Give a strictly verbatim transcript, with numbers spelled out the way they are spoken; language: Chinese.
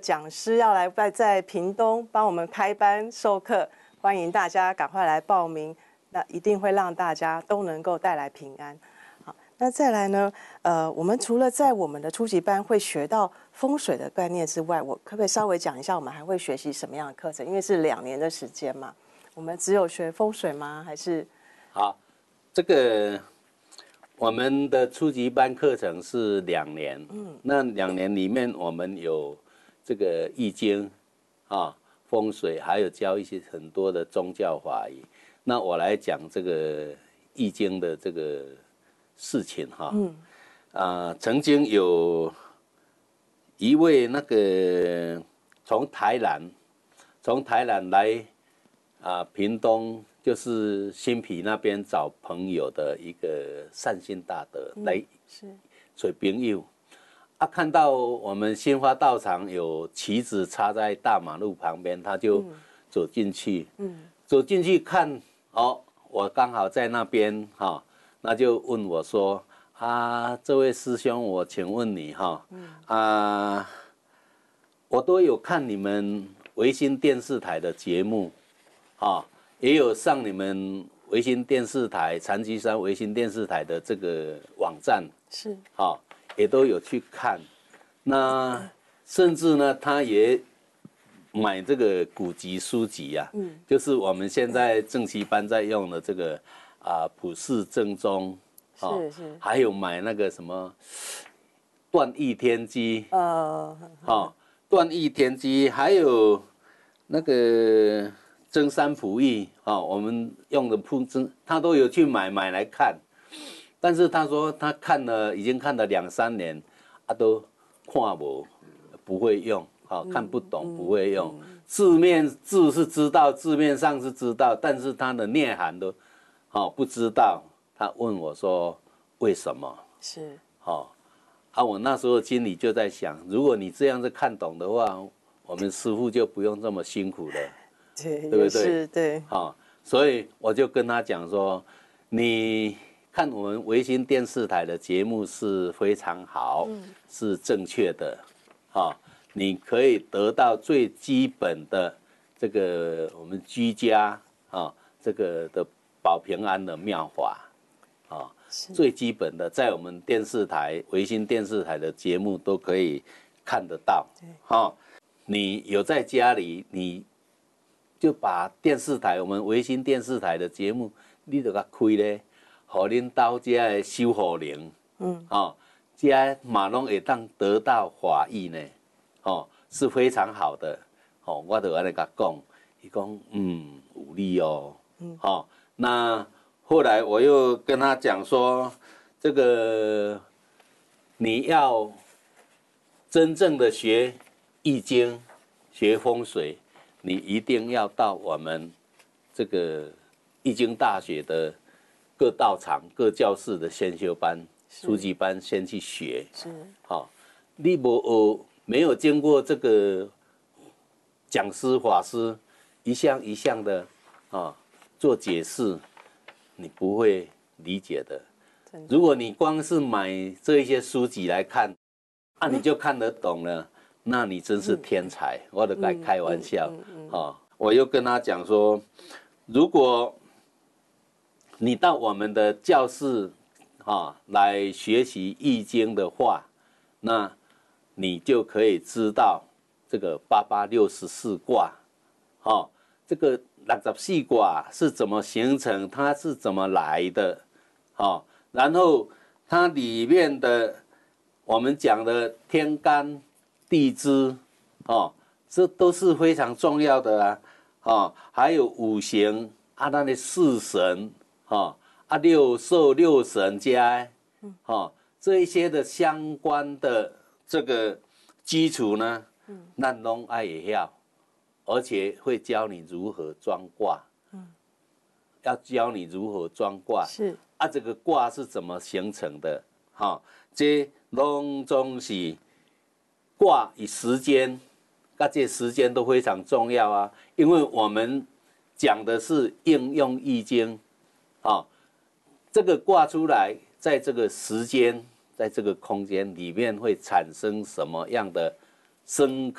讲师要来在在屏东帮我们开班授课，欢迎大家赶快来报名，那一定会让大家都能够带来平安。好，那再来呢？呃，我们除了在我们的初级班会学到风水的概念之外，我可不可以稍微讲一下，我们还会学习什么样的课程？因为是两年的时间嘛，我们只有学风水吗？还是？ 好，这个我们的初级班课程是两年，嗯，那两年里面我们有这个易经啊、风水，还有教一些很多的宗教法语。那我来讲这个易经的这个事情哈，嗯，啊，曾经有一位那个从台南，从台南来啊屏东，就是新皮那边找朋友的一个善心大德、嗯、来是找朋友啊，看到我们新华道场有旗子插在大马路旁边，他就走进去，嗯，走进去看哦，我刚好在那边哈、哦，那就问我说。啊，这位师兄，我请问你哈，嗯、啊，我都有看你们维新电视台的节目，啊，也有上你们维新电视台残疾山维新电视台的这个网站，是，啊，也都有去看，那甚至呢，他也买这个古籍书籍啊，嗯，就是我们现在正期班在用的这个啊普世正宗。是是，还有买那个什么断义天机，呃，好，断义天机，还有那个真山普义，啊，我们用的铺真，他都有去买买来看，但是他说他看了，已经看了两三年，啊，都看不不会用，啊，看不懂不会用，字面字是知道，字面上是知道，但是它的内涵都，哦，不知道。他问我说：“为什么？”是，哦，啊，我那时候心里就在想，如果你这样子看懂的话，我们师父就不用这么辛苦了，对，对不对？对，好、哦，所以我就跟他讲说，你看我们维新电视台的节目是非常好，嗯、是正确的，好、哦，你可以得到最基本的这个我们居家啊、哦、这个的保平安的妙法。啊，最基本的，在我们电视台、维新电视台的节目都可以看得到。好、哦，你有在家里，你就把电视台，我们维新电视台的节目，你就给它开咧，和恁到家的修护灵，嗯，哦，家马拢会当得到法益呢，哦，是非常好的。哦，我就安尼甲讲，伊讲，嗯，有理哦，嗯，哦，那。后来我又跟他讲说，这个你要真正的学易经、学风水，你一定要到我们这个易经大学的各道场、各教室的先修班、初级班先去学。是，好、哦，你无没有经过这个讲师、法师一项一项的啊、哦、做解释。你不会理解的。如果你光是买这一些书籍来看，啊，你就看得懂了，那你真是天才。嗯、我都该开玩笑，嗯嗯嗯哦，我又跟他讲说，如果你到我们的教室，啊、哦，来学习易经的话，那你就可以知道这个八八六十四卦，哦，这个。六十四卦是怎么形成？它是怎么来的？哦，然后它里面的我们讲的天干地支，哦，这都是非常重要的啊！哦，还有五行啊，那的四神，哦，啊六兽六神家，哦，这一些的相关的这个基础呢，咱拢爱会晓。而且会教你如何装卦，嗯，要教你如何装卦，是啊，这个卦是怎么形成的？哈、哦，这拢总是卦与时间，啊，这时间都非常重要啊，因为我们讲的是应用易经，啊、哦，这个卦出来，在这个时间，在这个空间里面会产生什么样的深刻？